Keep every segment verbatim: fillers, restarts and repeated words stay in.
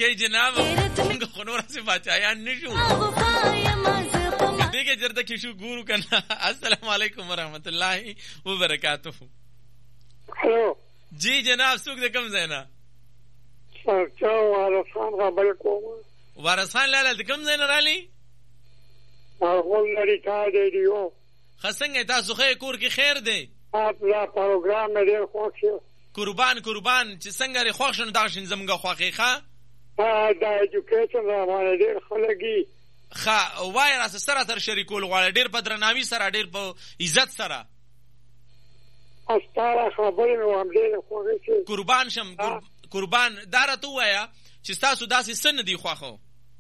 واقعي جناب موږ خو نور څه بچایان نشو دغه جرده کې شو ګورو کنه. السلام علیکم ورحمت الله وبرکاتہ. هلو جی جناب څوک د کوم ځای نه؟ سرچا وارثان خبرې کوم. وارثان لاله د کوم ځای نه رالی؟ مرغول لري تا دی دیو. ښه څنګه تاسو ښه کور کې خیر دی؟ دا پروګرام مې ډېر خوښ شو. قربان قربان چې څنګه لري خوښ شو نو دغه شین زموږ خوښې ښه؟ دا ایجوکیشن را باندې ډېر ښه لګي. ښه وایه راسه سره سره شریکول غواړې ډېر په درناوي سره ډېر په عزت سره. ستا خبرې مې هم ډېرې خوښې شوې. قربان شم قربان دا راته ووایه چې ستاسو داسې څه نه دي خوښو؟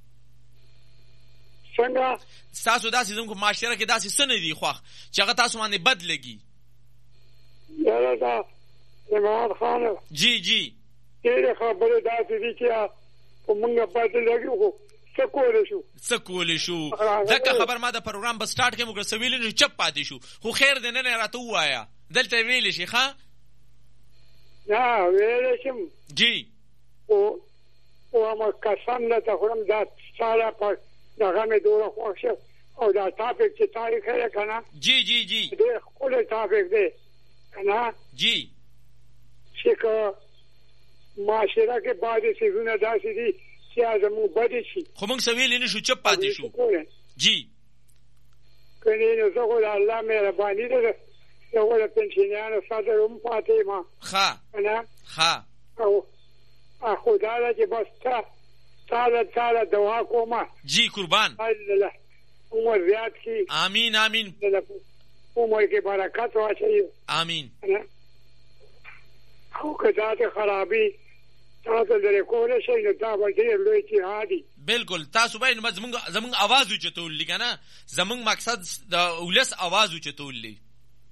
څنګه؟ ستاسو داسې زموږ معاشره کې داسې څه نه دي خوښ چې هغه تاسو باندې بد لګي؟ یاره دا جماعت خانه جی جی ډېرې خبرې داسې دي چې په موږ بد لګي خو څه کولی شو څه کولی شو ځکه خبر ما د پروګرام په سټارټ کې موږ څه ویلي نو چپ پاتې شو خو خیر دی نن یې راته ووایه دلته یې ویلی شي ښه؟ نه ویلی شم جی خو وایم قسم درته خورم دا ستا لپاره دغه مې دومره خوښ شو او دا ټاپک چې تا یې کړی که نه جی جی جی ډېر ښکلی ټاپک دی که نه جی چې که معاشره کې بعضې څیزونه داسې دي چې زموږ بدې شي خو موږ څه ویلي نه شو چپ پاتې شو. جی که نه نو زه خو د الله مهرباني ده زه خو د پنشنیانو صدر هم پاتې یم ښه که نه ښه او خو دا ده چې بس تا تا له تا له دعا کومه جی قربان عمر زیات کړي. آمین آمین عمر کې برکت واچوي. آمین. او که داسې خرابي تاسو لرې کولی شئ نو دا به ډېر لوی جهادي. بلکل تاسو باید زموږ زموږ اواز اوچتول که نه زموږ مقصد د ولس اواز اوچتول دی.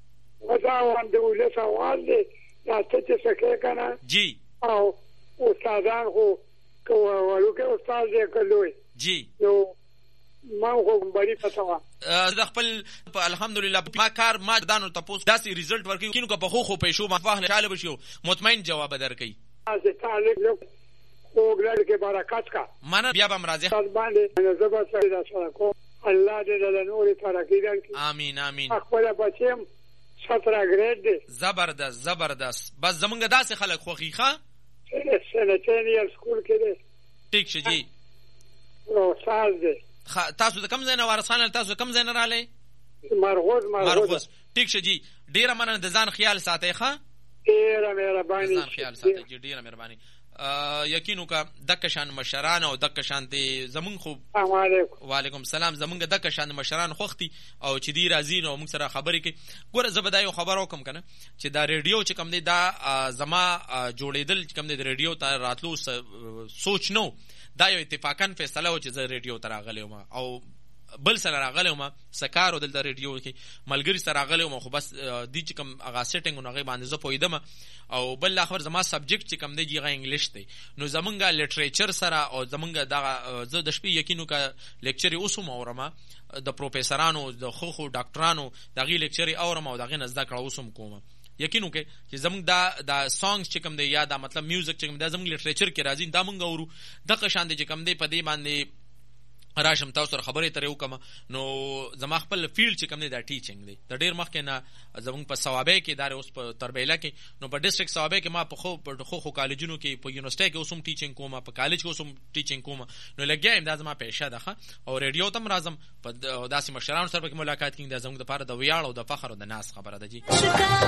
دا هم د ولس اواز دی دا ته چې څه کوې که نه. جی او استادان خو که وړوکی استاد دی که لوی جی نو ما خو بری پته وه زه خپل الحمدلله ما کار ما دانو تپوس داسې ریزلټ ورکوي کینو که په ښو ښو پیسو باندې خوشحاله به شي مطمئن جواب به درکوي. داسې طالب خوږ لر کې برکت کا مننه بیا به هم راځي باندې نو زه به سره دا سره کوم. الله دې د نورې ترقي درکړي. آمین آمین. خپله بچی هم ستره ګریډ دی. زبردست زبردست بس زمونږ داسې خلک خوښي ښه سنتین یې سکول کې دی. ټیک شه جی او ساز دی. تاسو د کوم ځای نه وارثان تاسو د کوم ځای نه رالی؟ مرغوز مرغوز. ټیک شه جی ډېره مننه د ځان خیال ساتئ ښه. ډېره مهرباني. ځان خیال ساتئ جی ډېره مهرباني. یقین وکړه دغه شان مشران او دغه شانتې زمونږ خو وعلیکم السلام زمونږ دغه شان مشران خوښ دي او چې دی راځي نو موږ سره خبرې کوي. ګوره زه به دا یو خبر وکړم که نه چې دا ریډیو چې کوم دی دا زما جوړېدل چې کوم دی د ریډیو ته راتلو سوچ نو دا یو اتفاقاً فیصله و چې زه ریډیو ته راغلی وم او بل سره راغلی وم څه کار و دلته ریډیو کې ملګري سره راغلی وم خو بس دي چې کوم هغه سیټینګ و نو هغې باندې زه پوهېدم او بل لا خبر زما سبجیکټ چې کوم دی هغه انګلیش دی نو زمونږ لیټریچر سره او زمونږ دغه زه د شپې یقین وکړه لیکچرې اوس هم اورم د پروفیسرانو د ښو ښو ډاکټرانو د هغې لیکچرې اورم او د هغې نه زده کړه اوس هم کوم. یقین وکړئ چې زمونږ دا دا سانګز چې کوم دی یا دا مطلب میوزک چې کوم دی دا زمونږ لیټریچر کې راځي دا مونږ اورو دغه شان دی چې کوم دی په دې باندې راشم تاسو سره خبرې ترې وکړم نو زما خپل فیلډ چې کوم دی دا ټیچنګ دی د ډېر مخکې نه زمونږ په ثوابۍ کې دا اوس په تربیله کې نو په ډسټرکټ ثوابۍ کې ما په ښو په ښو ښو کالجونو کې په یونیورسټۍ کې اوس هم ټیچنګ کوم په کالج کې اوس هم ټیچنګ کوم نو لګیا یم دا زما پیشه ده او ریډیو ته هم راځم په داسې مشرانو سره پکې ملاقات کېږي دا زموږ دپاره د ویاړ او د فخر او د ناز خبره ده جي.